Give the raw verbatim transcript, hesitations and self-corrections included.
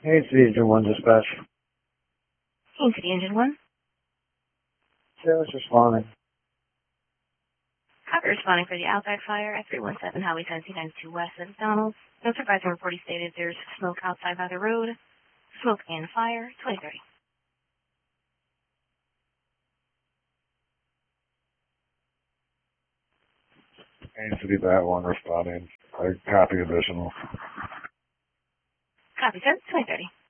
Hey, it's the Engine one dispatch. Into the Engine one. Yeah, I was responding. Copy responding for the outside fire at three one seven Highway seventeen ninety-two West at McDonald's. No supervisor report stated there's smoke outside by the road. Smoke and fire, twenty thirty. Hey, City Bat one responding. I copy additional. Copy, sir, twenty thirty.